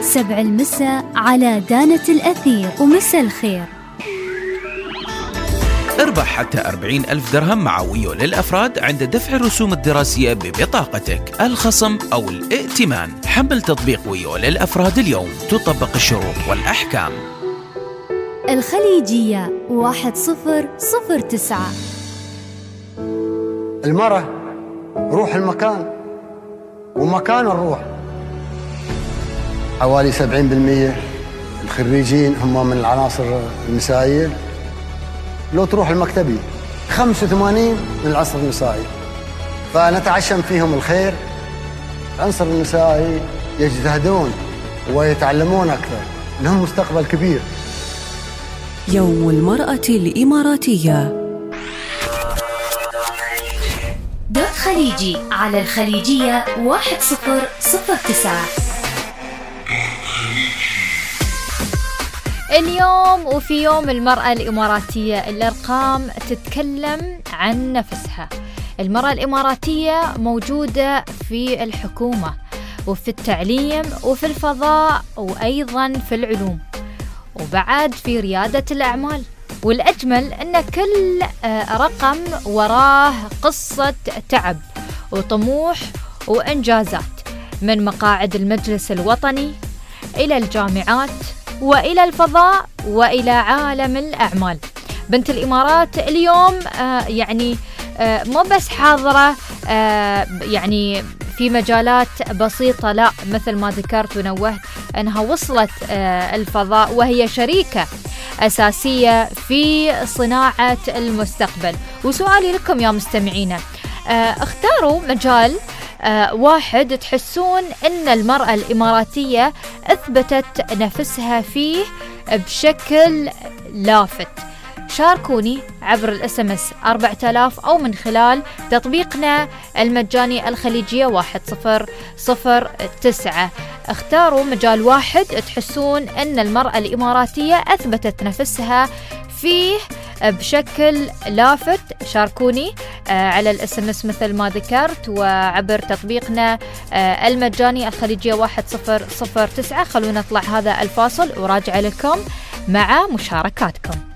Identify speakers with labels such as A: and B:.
A: 7 المساء على دانة الأثير. ومساء الخير.
B: اربح حتى 40,000 درهم مع ويو للأفراد عند دفع الرسوم الدراسية ببطاقتك، الخصم أو الائتمان. حمل تطبيق ويو للأفراد اليوم، تطبق الشروط والأحكام.
A: الخليجية 1009.
C: المرأة روح المكان ومكان الروح. حوالي 70% الخريجين هم من العناصر النسائية. لو تروح المكتبي 85 من العنصر النسائي، فنتعشم فيهم الخير. العنصر النسائي يجتهدون ويتعلمون أكثر، لهم مستقبل كبير.
D: يوم المرأة الإماراتية.
A: دوت خليجي على الخليجية 1009.
E: اليوم وفي يوم المرأة الإماراتية الأرقام تتكلم عن نفسها. المرأة الإماراتية موجودة في الحكومة وفي التعليم وفي الفضاء وأيضا في العلوم وبعد في ريادة الأعمال. والأجمل أن كل رقم وراه قصة تعب وطموح وإنجازات، من مقاعد المجلس الوطني إلى الجامعات وإلى الفضاء وإلى عالم الأعمال. بنت الإمارات اليوم مو بس حاضرة يعني في مجالات بسيطة، لا، مثل ما ذكرت ونوهت أنها وصلت الفضاء وهي شريكة أساسية في صناعة المستقبل. وسؤالي لكم يا مستمعينا، اختاروا مجال واحد تحسون أن المرأة الإماراتية أثبتت نفسها فيه بشكل لافت. شاركوني عبر الSMS 4000 أو من خلال تطبيقنا المجاني الخليجية 1009. اختاروا مجال واحد تحسون أن المرأة الإماراتية أثبتت نفسها فيه بشكل لافت. شاركوني على الSMS مثل ما ذكرت وعبر تطبيقنا المجاني الخليجية 1009. خلونا نطلع هذا الفاصل وراجع لكم مع مشاركاتكم.